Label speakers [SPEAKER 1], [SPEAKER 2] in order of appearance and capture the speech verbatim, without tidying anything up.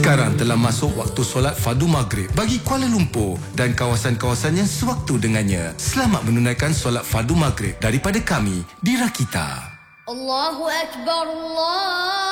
[SPEAKER 1] Sekarang telah masuk waktu solat fardu maghrib bagi Kuala Lumpur dan kawasan-kawasan yang sewaktu dengannya. Selamat menunaikan solat fardu maghrib daripada kami di Rakita.
[SPEAKER 2] Allahu Akbar, Allah.